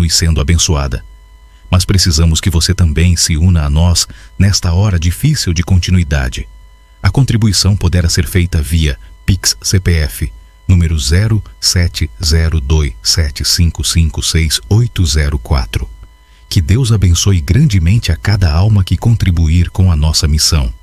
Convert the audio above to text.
continue sendo abençoada. Mas precisamos que você também se una a nós nesta hora difícil de continuidade. A contribuição poderá ser feita via Pix CPF, número 0702755684. Que Deus abençoe grandemente a cada alma que contribuir com a nossa missão.